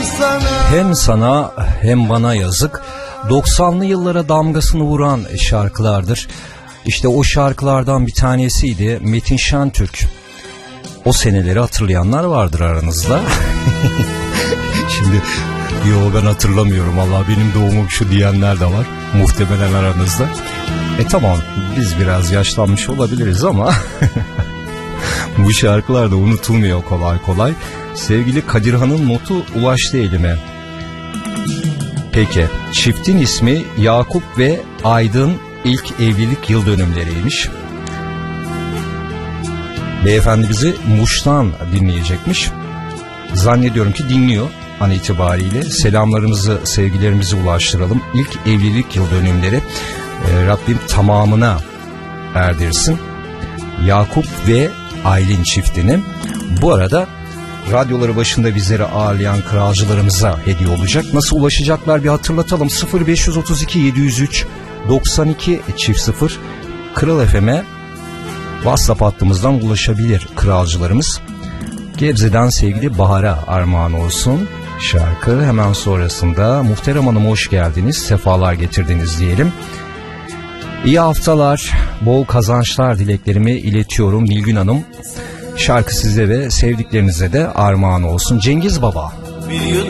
Hem sana hem bana yazık. 90'lı yıllara damgasını vuran şarkılardır. İşte o şarkılardan bir tanesiydi Metin Şentürk. O seneleri hatırlayanlar vardır aranızda. Şimdi ben hatırlamıyorum, Allah benim doğumum şu diyenler de var muhtemelen aranızda. Tamam, biz biraz yaşlanmış olabiliriz ama bu şarkılar da unutulmuyor kolay kolay. Sevgili Kadirhan'ın notu ulaştı elime. Peki, çiftin ismi Yakup ve Aydın, ilk evlilik yıl dönümleriymiş. Beyefendi bizi Muş'tan dinleyecekmiş. Zannediyorum ki dinliyor an itibariyle. Selamlarımızı, sevgilerimizi ulaştıralım. İlk evlilik yıl dönümleri Rabbim tamamına erdirsin. Yakup ve Aylin çiftini. Bu arada radyoları başında bizleri ağırlayan kralcılarımıza hediye olacak. Nasıl ulaşacaklar bir hatırlatalım. 0532 703 92 0 Kral FM'e WhatsApp hattımızdan ulaşabilir kralcılarımız. Gebze'den sevgili Bahar'a armağan olsun şarkı. Hemen sonrasında Muhterem Hanım hoş geldiniz, sefalar getirdiniz diyelim. İyi haftalar, bol kazançlar dileklerimi iletiyorum Nilgün Hanım. Şarkı size ve sevdiklerinize de armağan olsun. Cengiz Baba.